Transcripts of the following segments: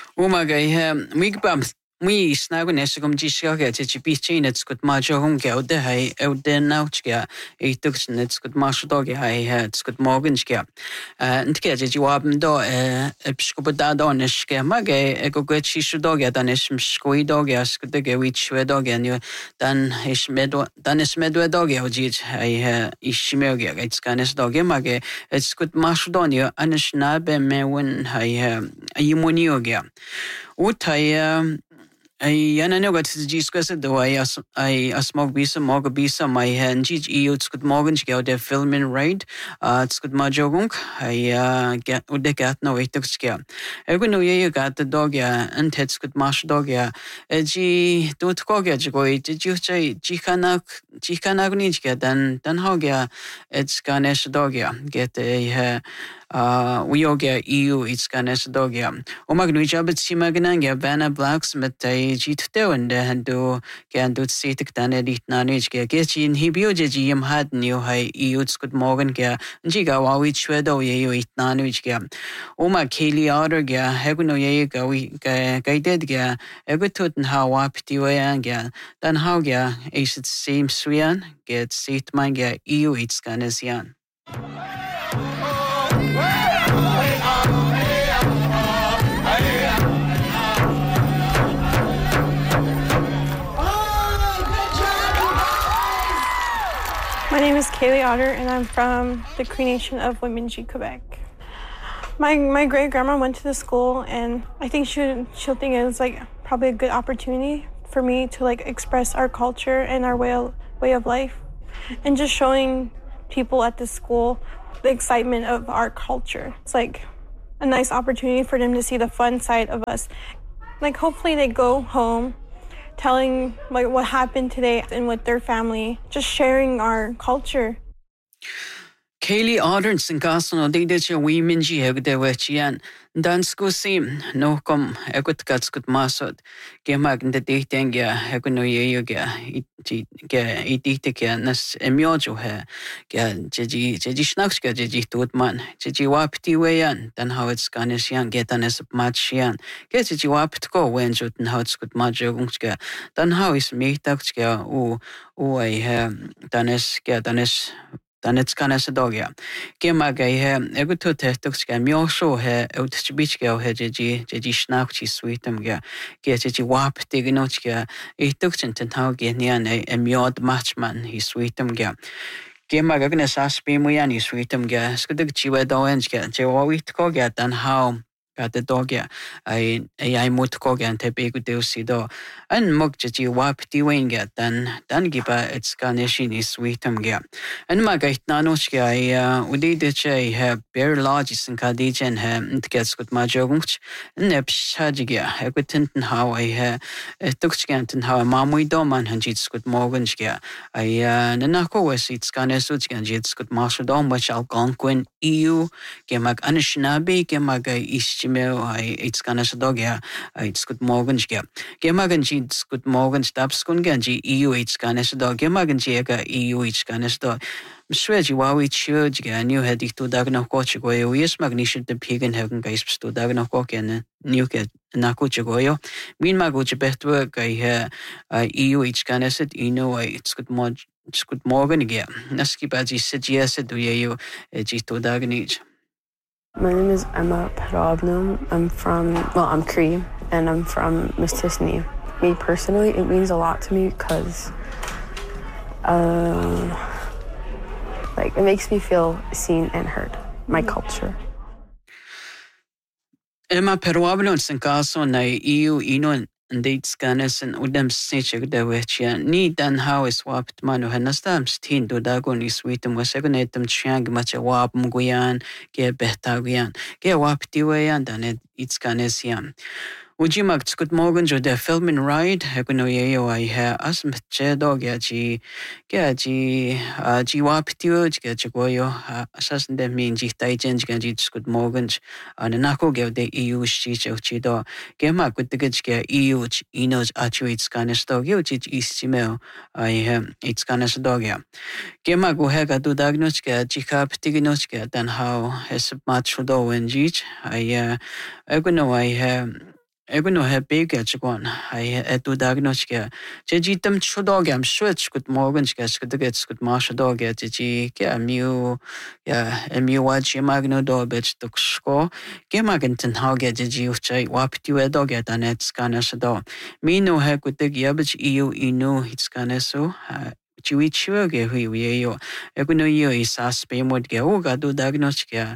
Umaga migbam mi snagu nesugum jishga te bichi net skut majogum gelde hai euden nautska etuks net skut masdogi hai skut morgenska ntke je jawabm do pskubada do neske mage ego gchi shudogi dan es skui dogi skut de wich wedogi nu dan es medwe dogi ojit hai ishmeogi gaitskanes dogi mage skut masdoni anshnabe mewen hai imuniogi Utai Yana no got discuss the way I smoke bisa moga bisa my hand it's good morgan go the filming raid it's good majogunk I get with the cat no it took no you got the dog and it's good mash dog G don't koga go did you say Chikanagnichka then how it's ganesh dog get a Uyoga EU it's ganesh dog Omagnuja Simagananga Vanna Blacksmith Jito and Hando can do Sitik than edit nanage get in Hibioja Jim had new high EU's good morgan ga Jiga Wawich Wedo Yeo it nanage ga Oma Kaylee Otter ga Heguno Yega we guided ga Egutut and how wapti wayanga then how ga is it same Swian get sit manga EU it's ganesian. My name is Kaylee Otter, and I'm from the Cree Nation of Wemindji, Quebec. My great grandma went to the school, and I think she'll think it's like probably a good opportunity for me to like express our culture and our way of life, and just showing people at the school the excitement of our culture. It's like a nice opportunity for them to see the fun side of us. Like hopefully they go home telling like what happened today and with their family, just sharing our culture. Kaylee Otters and Gaston did it we minji egdewechian Dansku sim no com egut good masod gemag the dating eguno yoga itika nas emiojo jeji snakska jeji tutman jeji wapti wayan then how it's ganesian get an as matchian get jeji wapt go when juten how it's good majogungska then how is metakska I danes danes Dan it's gonna se dogja. Gemaga egutu tehtukska mjosho utchbichka jeji snakchi sweetumga jeji wapti gnochka itukchen tentauge nian mjod matchman hi sweetumga. Gemaga gnes aspimuyan hi sweetumga skudig chiwe doenska jewawitkoga dan how got the dog I mutkoga and tebegu deusido and mugjaji wapti winga dan giba it's ganeshin is sweetumga and magait nanochka udidiche have very large in kadijan and gets good majogungch and nepshajiga egutinten how I tukchganten how mamui doman hanjits good morganchka I nanako was it's ganesuchgan jits good marshodom which algonquin EU gemag anishnabi gemaga ishimel it's ganesdogia it's good morganchka gemagan it's good morgan stabskunganji EU it's ganesdog gemagan jega EU it's ganesdog Msweji wawi churchga new head to dagna kochigoyo yes magnishin the pagan haven guys to dagna koken new get nakuchigoyo mean maguchi best work I EU it's ganeset it's good morgan again naski baji suggested do you jito dagnich. My name is Emma Perovnum. I'm Cree, and I'm from Mistissini. Me personally, it means a lot to me because, it makes me feel seen and heard. My culture. Emma Perovnum sen kaso na EU inon dates ganes and udam snitchek de wechia ni dan how is wapt manu hanastam stin do dagon is sweetum was egonetum chiang macha wap muguyan ge behtaguyan ge wapti wayan dan it's ganesian Ujimag good morgan jo de filming ride egono yeo I as mche dog ji wapti ge goyo asas de min ji taijen ji good morgan an nako ge de EU chi chido ge mag with the ge EU inos achu it's ganesdog you istimel I it's ganesdog ge mag go hega do dagnochke jikap tignochke then how has much do when jich I egono I Eguno he bega chgon I etu diagnostiska jeji tam chodogam switch gut morgens gas gedets gut marsha dog jeji ke miu ja miu wachi magno do bet tuksko ke magentin hauge jeji uchai wapti we dog danet scanas do mino he gut yabich iu inu hitscaneso Chiwichioge hui wio eguno io isas pemod ge uga do diagnostika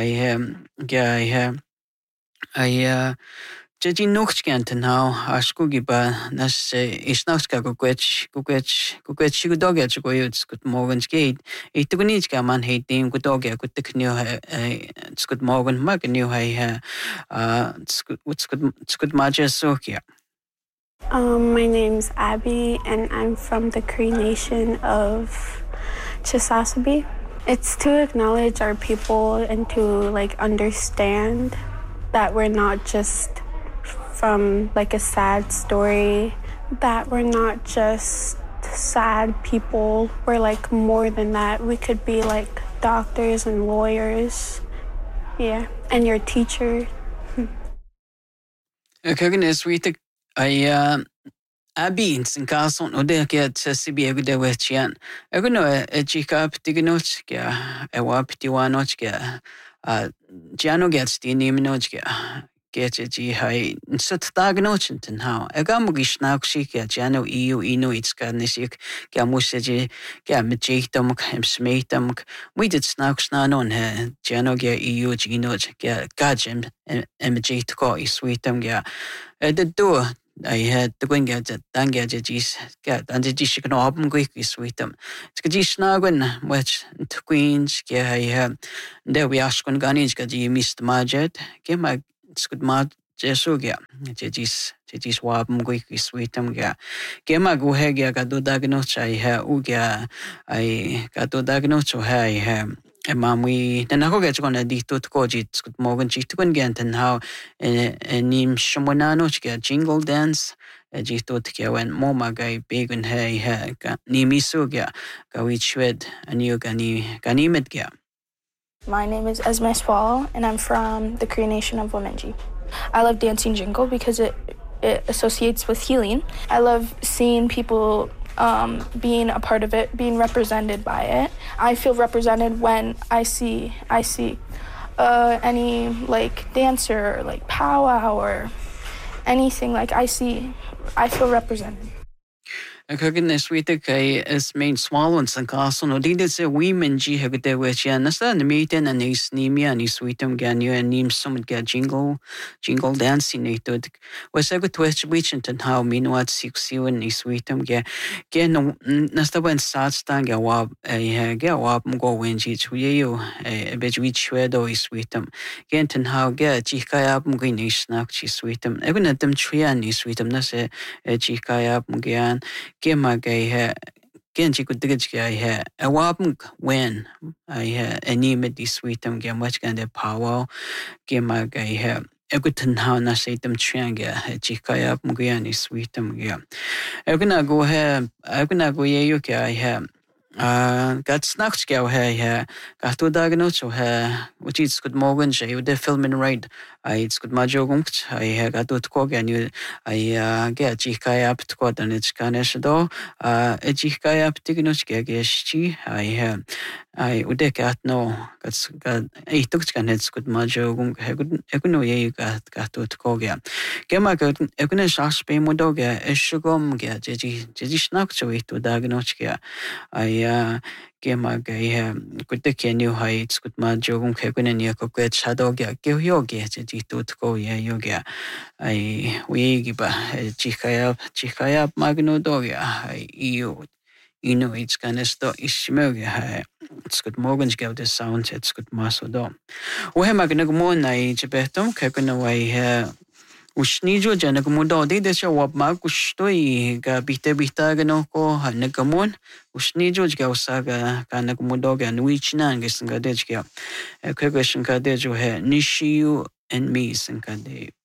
I Jeji nochtskenten now askugi ba nas isnachska kukwech gudoge go yuts good morgens gate itugnichka man he team gudoge good teknio good morgen magnu he what's good maja sokia. My name's Abby, and I'm from the Cree Nation of Chisasibi. It's to acknowledge our people and to like understand that we're not just from like a sad story, that we're not just sad people, we're like more than that. We could be like doctors and lawyers, yeah, and your teacher. Kagnes we Abby in Carson or there get Sibi de Wechian. Egono a chicap tignochka, a wapitiwanochka, Giano gets the niminochka. Get a G high sut diagnochen how a gamugish naukshika, Giano EU Inuits garnisik, Gamusaji, Gamajitamuk, and Smetamuk. We did snauks nan on her, Giano get EU Ginoj, Gajim, and Majitko is sweetum ga. At the door. I had the going at the Dangages cat and the Jishikan open quick is with them. Skajis Nagan, which to Queens, I have there we ask on Ganis, Gaji missed Majet, came my good mad Jesuga, Jejis Wabum quick is with them. Gema go hega got do diagnose I have Uga, I got to diagnose I have. Mami, then I get on a dito to cogit, good morgan chicken gent and how a nim shamonano get jingle dance, a jito to when moma guy big and hey, nimi suga, go each wed, and you ganimet ga. My name is Esme Swall, and I'm from the Cree Nation of Womenji. I love dancing jingle because it associates with healing. I love seeing people being a part of it, being represented by it. I feel represented when I see any like dancer or like powwow or anything like I feel represented. Kagnes Witake is main swallowns and castle, or did it say women G have there with Yanasa, the meeting and his Nemia and his sweetum Ganu and Nim summit get jingle dancing it was a good twitch and how mean what 6 you and his sweetum get no Nasta when sad stang a wab go when Jich you a bit which wedo is sweetum. Gent and how get Chikayab Mugini snack she's sweetum. Even at them tree and his sweetum, that's a Chikayab Mugian. Gema gay Genji could dig I a wabunk when I any medi sweetum get much kind of power. Gema gay a good how na say them trianga, Chikaya Mugiani sweetum ya. I'm gonna go here, I'm gonna go yuki I have. Got snacks go here, got to diagnose her, which is good morgan, she would filming right. It's good majogunkt, I got to cook and you I get Jikai up to quote and it's Ganesh do, a Jikai up Tignoski, I would got no, got 8 took can it's good majogung, Eguno ye got to Kogia. Gemma got Egunesh Ashpe Modoga, Eshugum, get Jeji snacks away to diagnoskia. I Gema gay good the new heights good majogum kegun and yakok shadoga give yogi to go yoga. I we give a chikaya magno doga. I you know it's kind of stuff is smoga. It's good morgans give the sounds, it's good muscle dom. We have magnagmon I jibetum kegun away Ushnijo Janagumodo did the show up Markushtoi, Bita Ganoko, Hanagamon, Ushnijo Gausaga, Kanagumodoga, and which Nangas and Gadejga, a Kagation Kadejo had Nishiu and me, and Kade.